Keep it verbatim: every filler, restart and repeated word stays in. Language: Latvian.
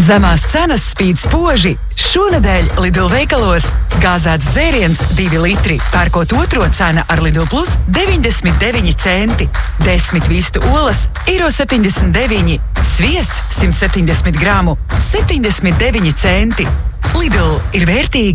Zemās cenas spīd spoži. Šonedēļ Lidl veikalos gāzēts dzēriens divi litri. Pērkot otro cena ar Lidl Plus deviņdesmit deviņi centi. desmit vistu olas eiro septiņdesmit deviņi. Sviests simt septiņdesmit gramu septiņdesmit deviņi centi. Lidl ir vērtīgi.